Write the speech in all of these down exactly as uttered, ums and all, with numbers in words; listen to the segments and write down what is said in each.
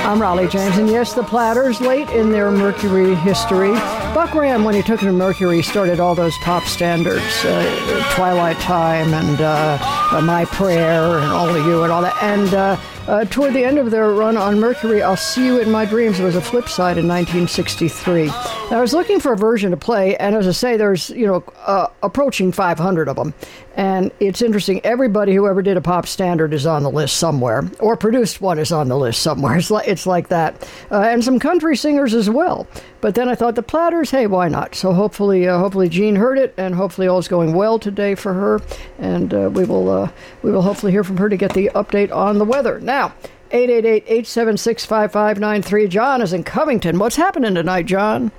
I'm Raleigh James, and yes, the Platters, late in their Mercury history. Buck Graham, when he took it to Mercury, started all those pop standards, uh, Twilight Time and uh, uh, My Prayer and Only You and all that. And uh, uh, toward the end of their run on Mercury, I'll See You in My Dreams was a flip side in nineteen sixty-three. Now, I was looking for a version to play, and as I say, there's, you know, uh, approaching five hundred of them. And it's interesting, everybody who ever did a pop standard is on the list somewhere, or produced one is on the list somewhere. It's like, it's like that. Uh, and some country singers as well. But then I thought the Platters, hey, why not? So hopefully uh, hopefully Jean heard it, and hopefully all's going well today for her. And uh, we will uh, we will hopefully hear from her to get the update on the weather. Now, eight eight eight, eight seven six, five five nine three. John is in Covington. What's happening tonight, John?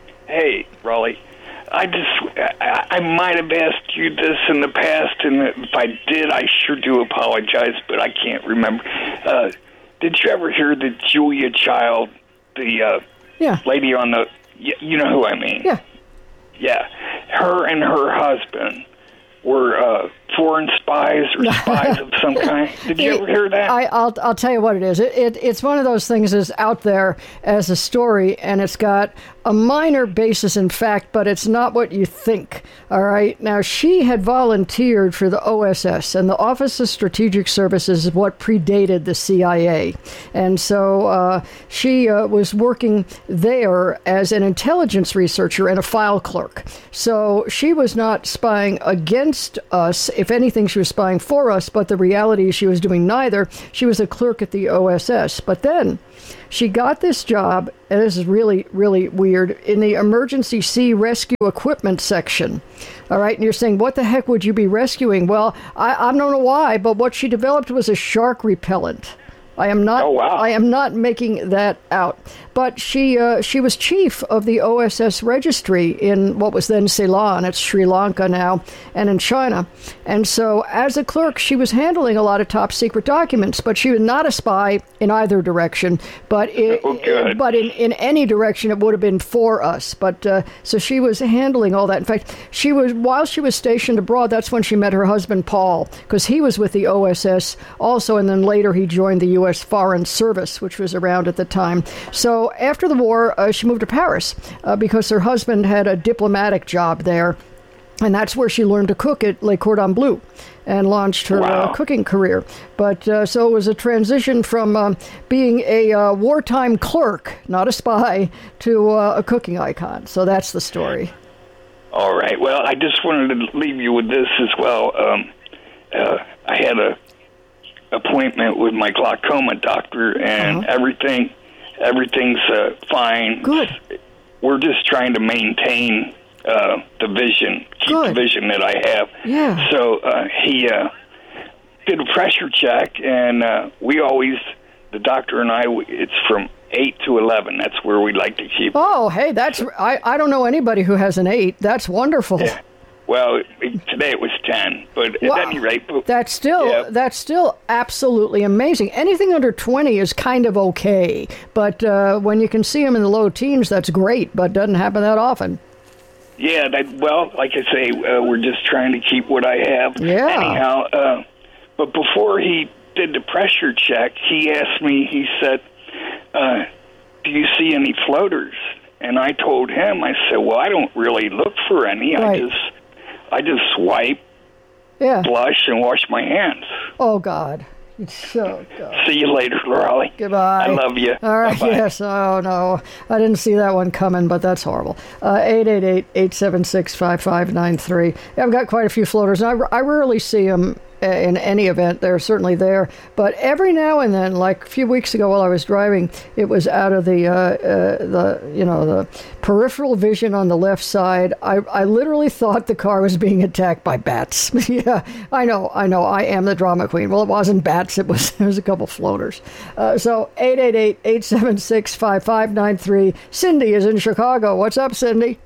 Hey, Raleigh. I just, I, I might have asked you this in the past, and if I did, I sure do apologize, but I can't remember. Uh, did you ever hear that Julia Child, the uh, yeah. lady on the, you, you know who I mean? Yeah. Yeah. Her and her husband were uh, foreign spies or spies of some kind. Did you ever hear that? I, I'll I'll tell you what it is. It, it it's one of those things that's out there as a story, and it's got a minor basis in fact, but it's not what you think. All right. Now, she had volunteered for the O S S, and the Office of Strategic Services is what predated the C I A, and so uh, she uh, was working there as an intelligence researcher and a file clerk. So she was not spying against us. If anything, she was spying for us, but the reality is she was doing neither. She was a clerk at the O S S. But then she got this job, and this is really, really weird, in the emergency sea rescue equipment section. All right, and you're saying, what the heck would you be rescuing? Well, I, I don't know why, but what she developed was a shark repellent. I am not. Oh, wow. I am not making that out. But she uh, she was chief of the O S S registry in what was then Ceylon. It's Sri Lanka now, and in China. And so, as a clerk, she was handling a lot of top secret documents. But she was not a spy in either direction. But it, oh, good. but in, in any direction, it would have been for us. But uh, so she was handling all that. In fact, she was while she was stationed abroad. That's when she met her husband Paul, because he was with the O S S also, and then later he joined the U S Foreign Service, which was around at the time. So after the war, uh, she moved to Paris uh, because her husband had a diplomatic job there. And that's where she learned to cook at Le Cordon Bleu and launched her wow. uh, cooking career. But uh, so it was a transition from um, being a uh, wartime clerk, not a spy, to uh, a cooking icon. So that's the story. All right. Well, I just wanted to leave you with this as well. Um, uh, I had a appointment with my glaucoma doctor, and uh-huh. everything, everything's uh, fine. Good. We're just trying to maintain uh, the vision, keep Good. the vision that I have. Yeah. So uh, he uh, did a pressure check, and uh, we always, the doctor and I, it's from eight to eleven. That's where we like to keep. Oh, hey, that's I, I don't know anybody who has an eight. That's wonderful. Yeah. Well, today it was ten, but wow. at any rate, that's still yeah. that's still absolutely amazing. Anything under twenty is kind of okay, but uh, when you can see them in the low teens, that's great. But doesn't happen that often. Yeah, that, well, like I say, uh, we're just trying to keep what I have. Yeah. Anyhow, uh, but before he did the pressure check, he asked me. He said, uh, "Do you see any floaters?" And I told him, I said, "Well, I don't really look for any. Right. I just." I just swipe, yeah. blush, and wash my hands. Oh, God. It's so good. See you later, Raleigh. Goodbye. I love you. All right, Bye-bye. yes. Oh, no. I didn't see that one coming, but that's horrible. Uh, eight eight eight, eight seven six, five five nine three. Yeah, I've got quite a few floaters. I, I rarely see them in any event. They're certainly there. But every now and then, like a few weeks ago while I was driving, it was out of the, uh, uh, the you know, the peripheral vision on the left side. I, I literally thought the car was being attacked by bats. Yeah, I know, I know. I am the drama queen. Well, it wasn't bats. It was, it was a couple floaters. Uh, so eight eight eight, eight seven six, five five nine three. Cindy is in Chicago. What's up, Cindy?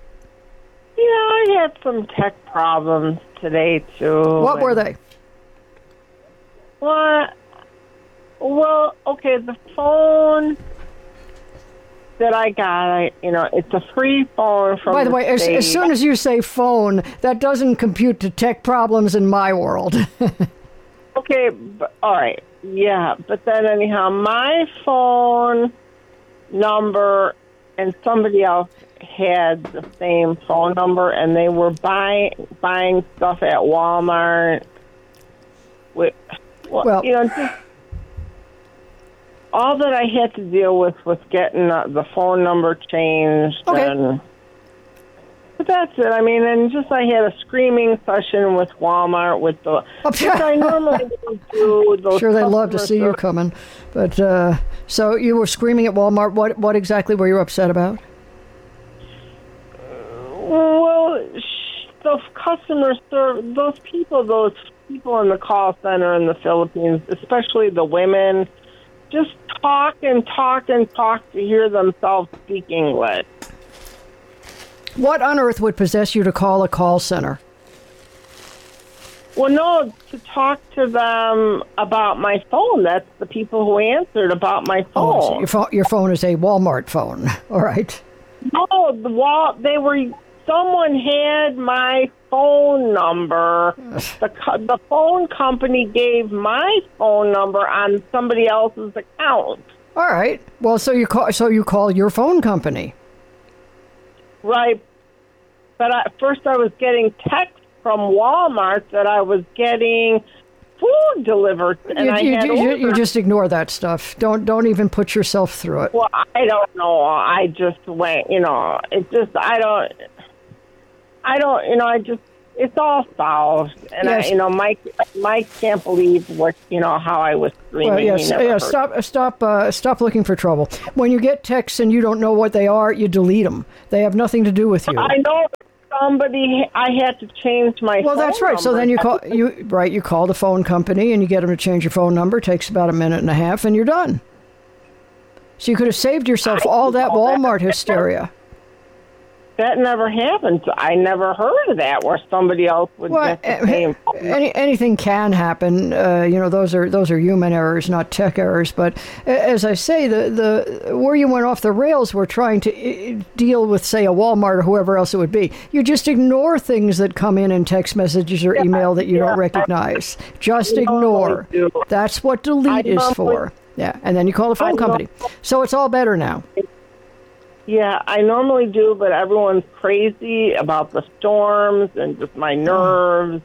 Yeah, I had some tech problems today, too. What were they? What? Well, okay, the phone that I got, I, you know, it's a free phone from By the, the way, as, state. as soon as you say phone, that doesn't compute to tech problems in my world. Okay, but, all right. Yeah, but then anyhow, my phone number and somebody else had the same phone number, and they were buying buying stuff at Walmart. With, well, Well- you know, just all that I had to deal with was getting uh, the phone number changed. Okay. And, but that's it. I mean, and just I had a screaming session with Walmart with the, which I normally don't do. Those Sure, they love to customer see you service- coming. But uh, so you were screaming at Walmart. What what exactly were you upset about? Well, sh- the customer service, those people, those people in the call center in the Philippines, especially the women, just talk and talk and talk to hear themselves speak English. What on earth would possess you to call a call center? Well, no, to talk to them about my phone. That's the people who answered about my Oh, so phone. your phone, your phone is a Walmart phone. All right. No, the wall. They were. Someone had my phone number. The co- the phone company gave my phone number on somebody else's account. All right. Well, so you call so you call your phone company. Right. But at first, I was getting texts from Walmart that I was getting food delivered, and You, I you, had you, you ordered. just ignore that stuff. Don't don't even put yourself through it. Well, I don't know. I just went, you know, it just, I don't, I don't, you know, I just, it's all solved. And, Yes. I, you know, Mike Mike can't believe what, you know, how I was screaming. Well, He yes, never yeah, heard. stop, stop, uh, stop looking for trouble. When you get texts and you don't know what they are, you delete them. They have nothing to do with you. I know somebody, I had to change my Well, phone that's right. So number. then you call you right. You call the phone company and you get them to change your phone number. It takes about a minute and a half, and you're done. So you could have saved yourself all that Walmart hysteria. That never happened. I never heard of that where somebody else would Well, get the same. any, anything can happen. Uh, you know, those are those are human errors, not tech errors. But a- as I say, the the where you went off the rails, we're trying to uh, deal with, say, a Walmart or whoever else it would be. You just ignore things that come in in text messages or email that you don't recognize. Just ignore. do. That's what delete I is normally- for. Yeah, and then you call the phone I company. So it's all better now. Yeah, I normally do, but everyone's crazy about the storms and just my nerves.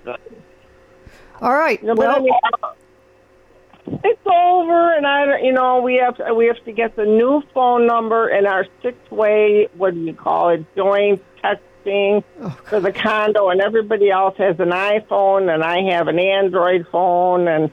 All right. You know, but Well, anyhow, it's over, and I, don't- you know, we have to, we have to get the new phone number and our six-way. What do you call it? Joint texting for the condo, and everybody else has an iPhone, and I have an Android phone, and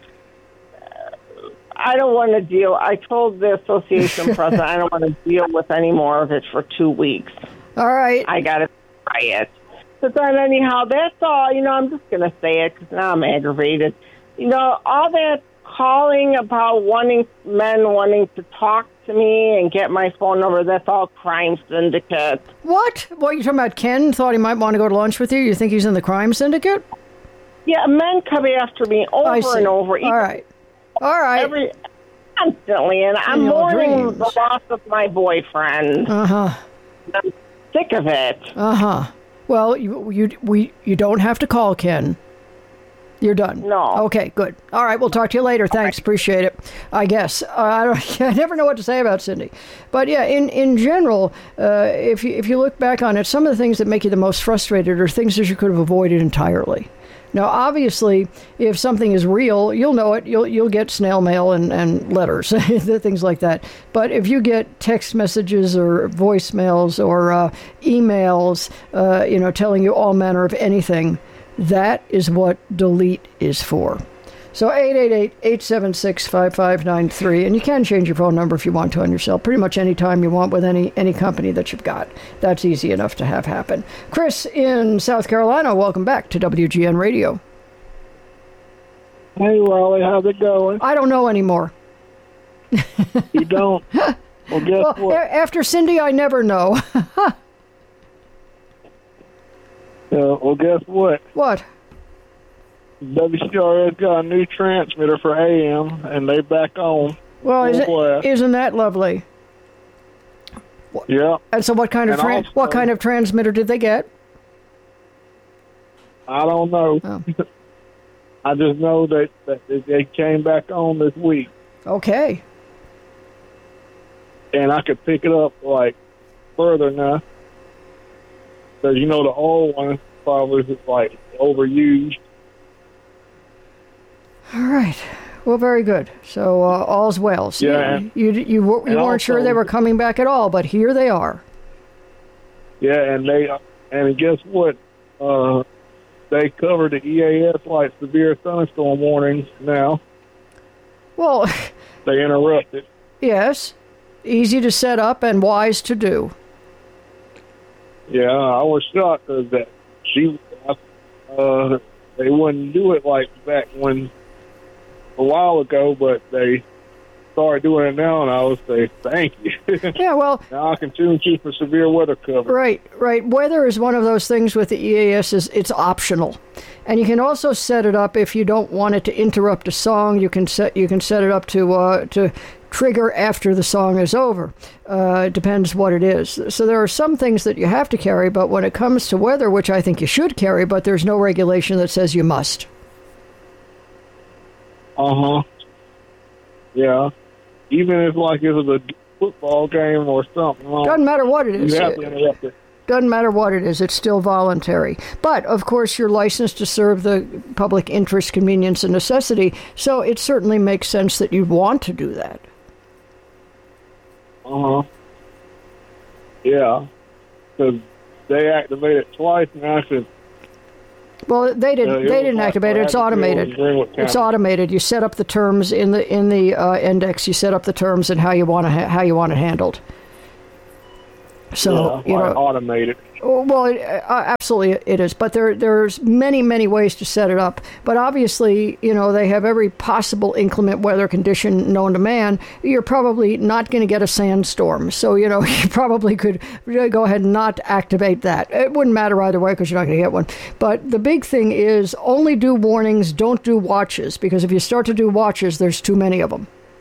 I don't want to deal. I told the association president I don't want to deal with any more of it for two weeks. all right. I got to try it. But then anyhow, that's all. You know, I'm just going to say it because now I'm aggravated. You know, all that calling about wanting men wanting to talk to me and get my phone number, that's all crime syndicate. What? What, you talking about Ken thought he might want to go to lunch with you? You think he's in the crime syndicate? Yeah, men come after me I over see. and over. All right. All right. Every, constantly, and I'm In your mourning dreams. the loss of my boyfriend. Uh-huh. I'm sick of it. Uh-huh. Well, you you we you don't have to call Ken. You're done. No. Okay, good. All right, we'll talk to you later. Thanks, appreciate it. I guess uh, I don't. I never know what to say about Cindy, but yeah, in in general, uh, if you if you look back on it, some of the things that make you the most frustrated are things that you could have avoided entirely. Now, obviously, if something is real, you'll know it. You'll you'll get snail mail and, and letters, things like that. But if you get text messages or voicemails or uh, emails, uh, you know, telling you all manner of anything, that is what delete is for. So eight eight eight, eight seven six, five five nine three, and you can change your phone number if you want to on yourself pretty much any time you want with any any company that you've got. That's easy enough to have happen. Chris in South Carolina, welcome back to W G N Radio. Hey, Raleigh, how's it going? I don't know anymore. You don't? Well, guess Well, what? a- after Cindy, I never know. Uh, well, guess what? What? W C R S got a new transmitter for A M, and they back on. Well, is Full blast. it, isn't that lovely? Yeah, And so, what kind of And tran- also- what kind of transmitter did they get? I don't know. Oh. I just know that, that they came back on this week. Okay. And I could pick it up, like, further now. Because, you know, the old one probably is, like, overused. All right. Well, very good. So, uh, all's well. So yeah. You, you, you, you weren't also sure they were coming back at all, but here they are. Yeah, and they, and guess what? Uh, they cover the E A S, like, severe thunderstorm warnings now. Well... They interrupted. Yes. Easy to set up and wise to do. Yeah, I was shocked because that she, uh, they wouldn't do it like back when a while ago, but they started doing it now, and I would say thank you. Yeah, well, now I can tune you for severe weather cover. Right, right. Weather is one of those things with the E A S is it's optional, and you can also set it up if you don't want it to interrupt a song. You can set you can set it up to uh, to. trigger after the song is over. Uh, it depends what it is. So there are some things that you have to carry, but when it comes to weather, which I think you should carry, but there's no regulation that says you must. Uh-huh. Yeah. Even if, like, it was a football game or something. Well, doesn't matter what it is. You have to interrupt it. Doesn't matter what it is. It's still voluntary. But, of course, you're licensed to serve the public interest, convenience, and necessity, so it certainly makes sense that you'd want to do that. Uh-huh. Yeah. Because they activated twice, and I said... Well, they didn't. Uh, they didn't activate it. It's automated. It's automated. You set up the terms in the in the uh, index. You set up the terms and how you want to ha- how you want it handled. So yeah, you know, automated. Well, it, uh, absolutely it is. But there there's many many ways to set it up. But obviously, you know, they have every possible inclement weather condition known to man. You're probably not going to get a sandstorm. So you know, you probably could go ahead and not activate that. It wouldn't matter either way because you're not going to get one. But the big thing is only do warnings, don't do watches, because if you start to do watches, there's too many of them.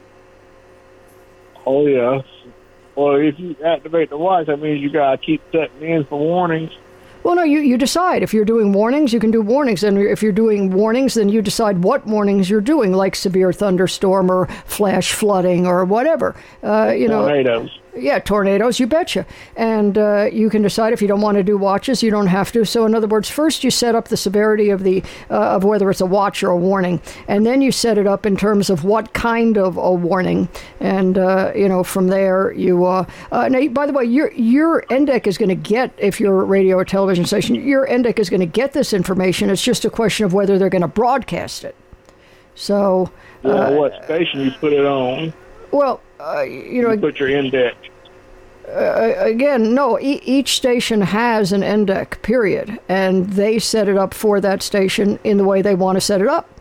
Oh yeah. Well, if you activate the watch, that means you got to keep setting in for warnings. Well, no, you, you decide. If you're doing warnings, you can do warnings. And if you're doing warnings, then you decide what warnings you're doing, like severe thunderstorm or flash flooding or whatever. Uh, you know, tornadoes. Yeah, tornadoes, you betcha. And uh, you can decide if you don't want to do watches, you don't have to. So in other words, first you set up the severity of the uh, of whether it's a watch or a warning, and then you set it up in terms of what kind of a warning. And uh, you know, from there you. Uh, uh, now, by the way, your your N D E C is going to get, if you're a radio or television station, your N D E C is going to get this information. It's just a question of whether they're going to broadcast it. So. Yeah, uh, what station you put it on? Well, uh, you know, you put your index. Uh, again, no, e- each station has an N D E C, period, and they set it up for that station in the way they want to set it up.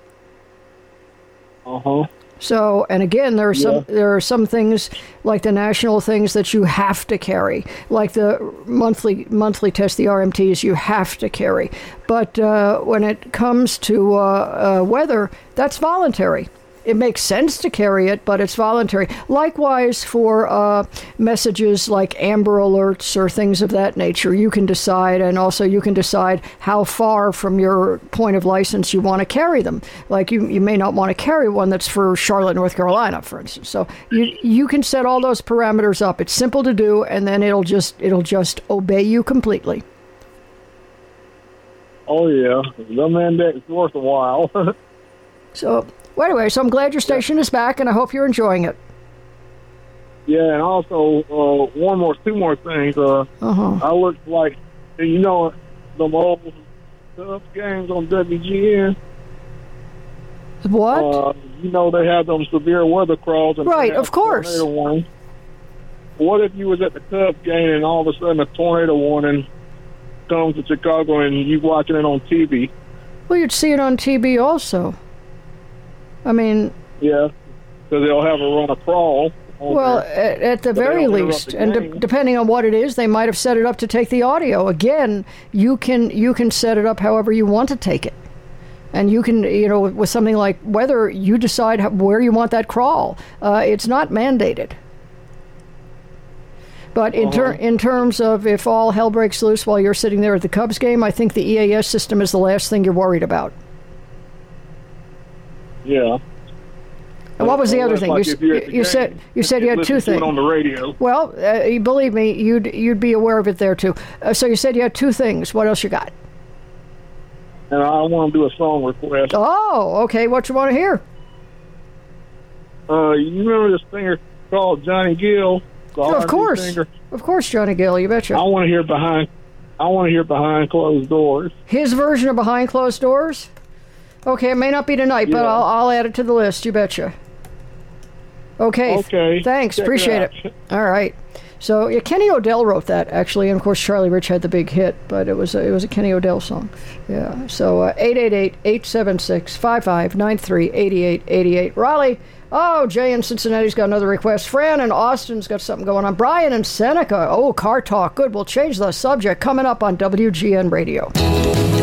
Uh-huh. So, and again, there are some yeah. there are some things like the national things that you have to carry, like the monthly monthly test, the R M Ts, you have to carry. But uh, when it comes to uh, uh, weather, that's voluntary. It makes sense to carry it, but it's voluntary. Likewise, for uh, messages like Amber Alerts or things of that nature, you can decide, and also you can decide how far from your point of license you want to carry them. Like you, you may not want to carry one that's for Charlotte, North Carolina, for instance. So you you can set all those parameters up. It's simple to do, and then it'll just it'll just obey you completely. Oh yeah, the index is worth a while. So. Well, anyway, so I'm glad your station is back, and I hope you're enjoying it. Yeah, and also uh, one more, two more things. Uh, uh-huh. I looked like, you know, the old Cubs games on W G N. What? Uh, you know, they have them severe weather crawls. And right, of course. Warning. What if you was at the Cubs game and all of a sudden a tornado warning comes to Chicago and you watching it on T V? Well, you'd see it on T V also. I mean... Yeah, because they'll have a run a crawl. Well, at, at the very least, and de- depending on what it is, they might have set it up to take the audio. Again, you can you can set it up however you want to take it. And you can, you know, with something like weather, you decide how, where you want that crawl. Uh, it's not mandated. But in, ter- in terms of if all hell breaks loose while you're sitting there at the Cubs game, I think the E A S system is the last thing you're worried about. Yeah. And what was the other That's thing? like You, if you're at you, the you said game, you said you had listen two to it things on the radio. Well, uh, you believe me, you'd you'd be aware of it there too. Uh, so you said you had two things. What else you got? And I want to do a song request. Oh, okay. What you want to hear? Uh, you remember this singer called Johnny Gill? The Of R and B course, singer? of course, Johnny Gill. You betcha. I want to hear behind. I want to hear behind closed doors. His version of Behind Closed Doors. Okay, it may not be tonight, but Yeah. I'll I'll add it to the list. You betcha. Okay. Okay. Thanks. Check it Appreciate out. it. All right. So yeah, Kenny Odell wrote that actually, and of course Charlie Rich had the big hit, but it was a, it was a Kenny Odell song. Yeah. So uh, eight eight eight, eight seven six, five five nine three, eight eight eight eight. Raleigh. Oh, Jay in Cincinnati's got another request. Fran in Austin's got something going on. Brian in Seneca. Oh, car talk. Good. We'll change the subject. Coming up on W G N Radio.